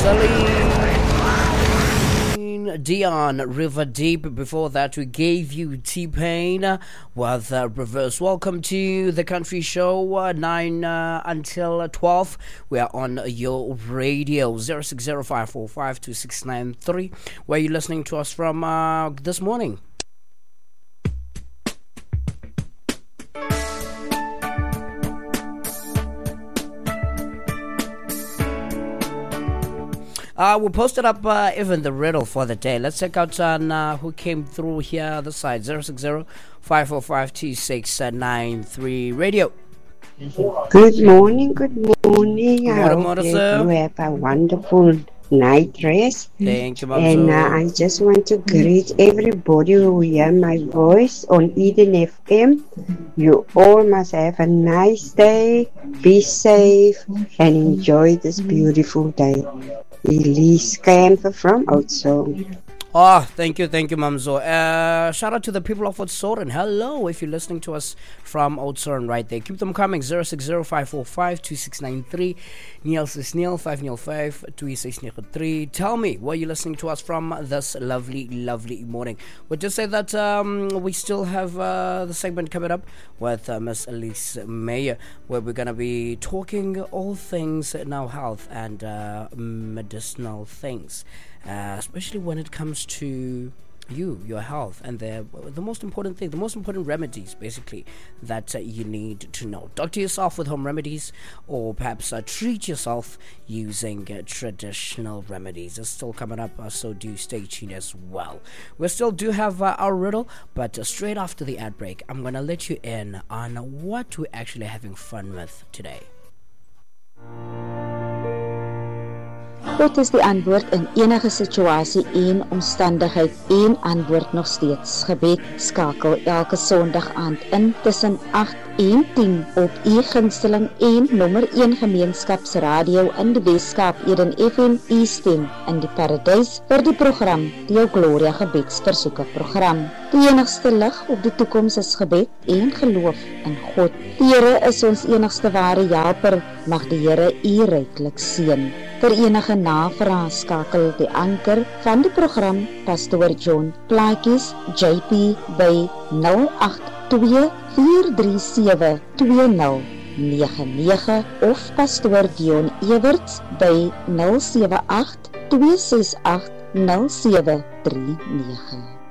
Celine Dion, River Deep. Before that, we gave you T-Pain with Reverse. Welcome to the Country Show, 9 until 12. We are on your radio, 0605452693. Where are you listening to us from this morning? We posted up even the riddle for the day. Let's check out who came through here the side. 060-545-2693 radio. Good morning, good morning. I hope Morning, that sir. you have a wonderful night rest. Thank you, And Mamzo. I just want to greet everybody who hear my voice on Eden FM. You all must have a nice day, be safe, and enjoy this beautiful day. Elise Camper from Oudtshoorn. Oh, thank you, Mamzo. Shout out to the people of Oudtshoorn. Hello, if you're listening to us from Oudtshoorn right there. Keep them coming, 060-545-2693. Niels is Neil, 505-2693. Tell me, where you're listening to us from this lovely, lovely morning. We'll just say that we still have the segment coming up with Miss Elise Mayer, where we're going to be talking all things now health and medicinal things. Especially when it comes to your health and the most important thing, the most important remedies basically that you need to know. Doctor yourself with home remedies, or perhaps treat yourself using traditional remedies. It's still coming up, so do stay tuned as well. We still do have our riddle, but straight after the ad break, I'm going to let you in on what we're actually having fun with today. Dit is die antwoord in enige situasie en omstandigheid en antwoord nog steeds. Gebed skakel elke Sondag aand in tussen 8 en 10 op u gunsteling en nommer 1 gemeenskapsradio in die Weskaap, Eden FM Eastem in die Paradys vir die program, die Jou Gloria gebedsversoeke program. Die enigste lig op die toekoms is gebed en geloof in God. Die Here is ons enigste ware helper, mag die Here u ryklik seën. Vir enige navrae skakel die anker van die program Pastoor John Plaatjes JP by 082-437-2099 of Pastoor Dion Everts by 078-268-0739.